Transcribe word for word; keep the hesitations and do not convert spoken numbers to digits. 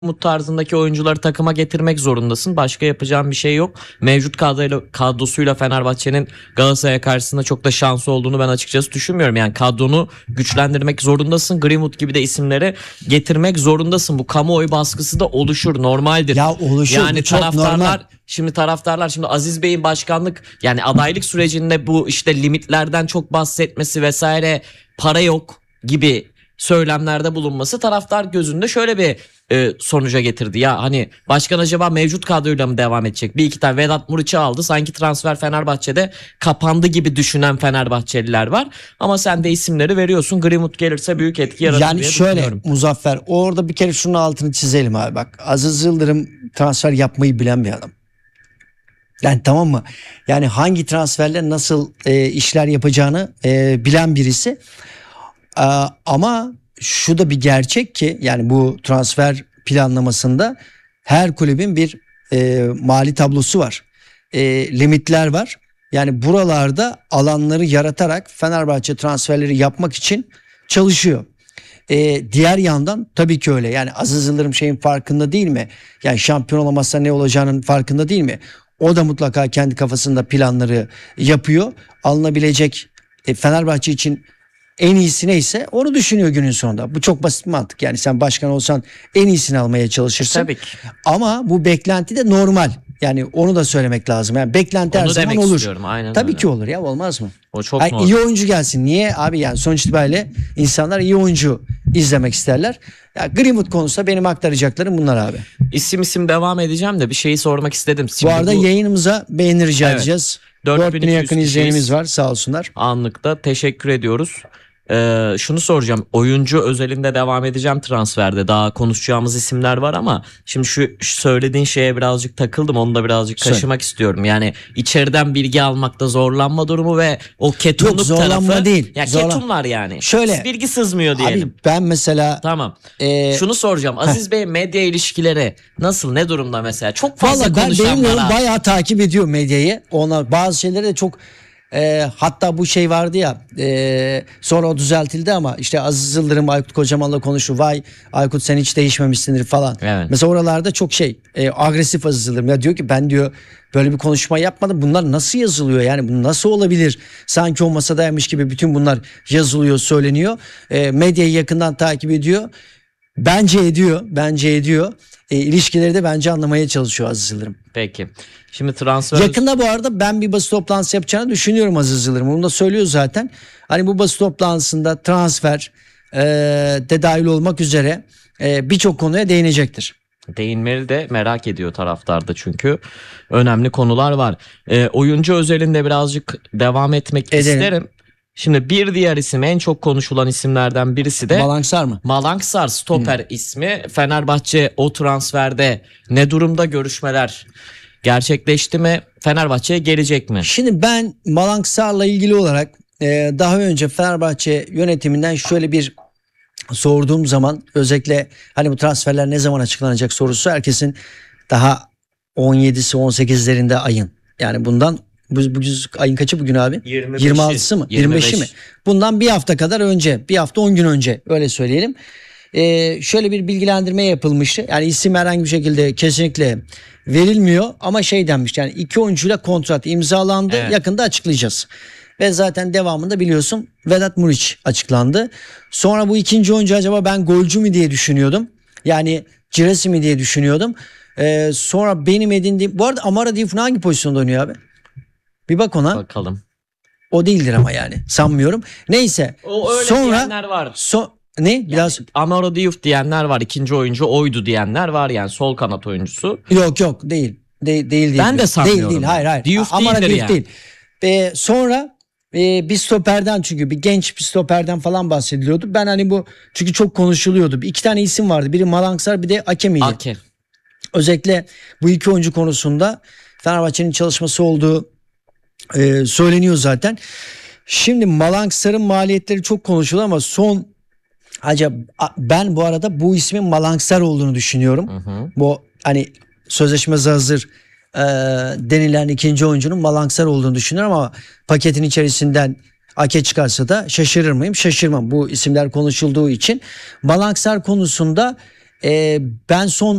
Umut tarzındaki oyuncuları takıma getirmek zorundasın. Başka yapacağın bir şey yok. Mevcut kadroyla, kadrosuyla Fenerbahçe'nin Galatasaray'a karşısında çok da şansı olduğunu ben açıkçası düşünmüyorum. Yani kadronu güçlendirmek zorundasın. Greenwood gibi de isimleri getirmek zorundasın. Bu kamuoyu baskısı da oluşur, normaldir. Ya oluşur, yani bu çok taraftarlar normal. Şimdi taraftarlar şimdi Aziz Bey'in başkanlık yani adaylık sürecinde bu işte limitlerden çok bahsetmesi vesaire, para yok gibi söylemlerde bulunması taraftar gözünde şöyle bir e, sonuca getirdi. Ya hani başkan acaba mevcut kadroyla mı devam edecek? Bir iki tane Vedat Muriç'i aldı. Sanki transfer Fenerbahçe'de kapandı gibi düşünen Fenerbahçeliler var. Ama sen de isimleri veriyorsun. Greenwood gelirse büyük etki yaratır Yani diye şöyle düşünüyorum. Muzaffer, orada bir kere şunun altını çizelim abi, bak. Aziz Yıldırım transfer yapmayı bilen bir adam. Yani tamam mı? Yani hangi transferle nasıl e, işler yapacağını e, bilen birisi. E, ama şu da bir gerçek ki yani bu transfer planlamasında her kulübün bir e, mali tablosu var. E, limitler var. Yani buralarda alanları yaratarak Fenerbahçe transferleri yapmak için çalışıyor. Ee, diğer yandan tabii ki öyle. Yani Aziz Yıldırım şeyin farkında değil mi? Yani şampiyon olamazsa ne olacağının farkında değil mi? O da mutlaka kendi kafasında planları yapıyor. Alınabilecek e, Fenerbahçe için en iyisi neyse onu düşünüyor günün sonunda. Bu çok basit bir mantık. Yani sen başkan olsan en iyisini almaya çalışırsın. Tabii ki. Ama bu beklenti de normal. Yani onu da söylemek lazım. Yani beklenti Onu her zaman demek olur. istiyorum, aynen Tabii öyle. ki olur ya, olmaz mı? O çok Hayır, normal. iyi oyuncu gelsin. Niye abi, yani sonuç itibariyle insanlar iyi oyuncu izlemek isterler. Ya Greenwood konusunda benim aktaracaklarım bunlar abi. İsim isim devam edeceğim de bir şeyi sormak istedim. Bu Şimdi arada yayınımıza beğeni rica Evet. edeceğiz. dört bin dört bine iki yüz yakın kişiyiz. izleyenimiz var, sağ olsunlar. Anlıkta teşekkür ediyoruz. Ee, şunu soracağım. Oyuncu özelinde devam edeceğim transferde. Daha konuşacağımız isimler var ama şimdi şu, şu söylediğin şeye birazcık takıldım. Onu da birazcık Söyle. kaşımak istiyorum. Yani içeriden bilgi almakta zorlanma durumu ve o ketumluk Yok, zorlanma tarafı. değil. Ya Zorlan- ketum var yani. Şöyle. Bilgi sızmıyor diyelim. Abi ben mesela Tamam. e, Şunu soracağım. Aziz Bey medya ilişkileri nasıl, ne durumda mesela? Çok fazla Valla ben konuşan benim var yorum abi. bayağı takip ediyor medyayı. Ona bazı şeyleri de çok e, hatta bu şey vardı ya, e, sonra o düzeltildi ama işte Aziz Yıldırım Aykut Kocaman'la konuşuyor. Vay Aykut, sen hiç değişmemişsindir falan. Evet. Mesela oralarda çok şey e, agresif Aziz Yıldırım. Ya diyor ki ben diyor böyle bir konuşma yapmadım. Bunlar nasıl yazılıyor? Yani bu nasıl olabilir? Sanki o masadaymış gibi bütün bunlar yazılıyor, söyleniyor. E, medyayı yakından takip ediyor. Bence ediyor. Bence ediyor. E, ilişkileri de bence anlamaya çalışıyor Aziz Yıldırım. Peki. Şimdi transfer Yakında bu arada ben bir basın toplantısı yapacağını düşünüyorum Aziz Yıldırım. Onu da söylüyor zaten. Hani bu basın toplantısında transfer e, de dahil olmak üzere e, birçok konuya değinecektir. değinmeli de merak ediyor taraftarda çünkü önemli konular var. Ee, oyuncu özelinde birazcık devam etmek Edelim. isterim. Şimdi bir diğer isim, en çok konuşulan isimlerden birisi de Balanksar mı? Malangsar, stoper ismi. Fenerbahçe o transferde ne durumda, görüşmeler gerçekleşti mi? Fenerbahçe'ye gelecek mi? Şimdi ben Malanksar'la ilgili olarak e, daha önce Fenerbahçe yönetiminden şöyle bir sorduğum zaman, özellikle hani bu transferler ne zaman açıklanacak sorusu herkesin daha on yedisi on sekizlerinde ayın. Yani bundan bu, bu ayın kaçı bugün abi? yirmi beşi. yirmi altısı mı? yirmi beşi mi? Bundan bir hafta kadar önce, bir hafta on gün önce öyle söyleyelim. Ee, şöyle bir bilgilendirme yapılmıştı. Yani isim herhangi bir şekilde kesinlikle verilmiyor ama şey denmiş, yani iki oyuncuyla kontrat imzalandı, Evet. yakında açıklayacağız. Ve zaten devamında biliyorsun Vedat Muriç açıklandı. Sonra bu ikinci oyuncu acaba ben golcü mü diye düşünüyordum. Yani Ciresi mi diye düşünüyordum. Ee, sonra benim edindiğim, bu arada Amara Diouf hangi pozisyonda oynuyor abi? Bir bak ona. Bakalım. O değildir ama yani sanmıyorum. Neyse. O öyle sonra diyenler var. so, ne? Biraz Yani Amaro Diouf diyenler var. İkinci oyuncu oydu diyenler var, yani sol kanat oyuncusu. yok yok değil. De, değil değil. Ben de sanmıyorum. Değil değil. Hayır hayır. Diouf Amara değildir Diouf yani. değil. Ee, sonra e, bir stoperden, çünkü bir genç bir stoperden falan bahsediliyordu. Ben hani bu, çünkü çok konuşuluyordu. İki tane isim vardı. Biri Malanksar, bir de Ake miydi? Ake. Özellikle bu iki oyuncu konusunda Fenerbahçe'nin çalışması olduğu e, söyleniyor zaten. Şimdi Malanksar'ın maliyetleri çok konuşuluyor ama son, acaba ben bu arada bu ismin Malanksar olduğunu düşünüyorum. Hı hı. Bu hani sözleşmesi hazır e, denilen ikinci oyuncunun Malanksar olduğunu düşünüyorum ama paketin içerisinden Ake çıkarsa da şaşırır mıyım? Şaşırmam. Bu isimler konuşulduğu için. Malanksar konusunda e, ben son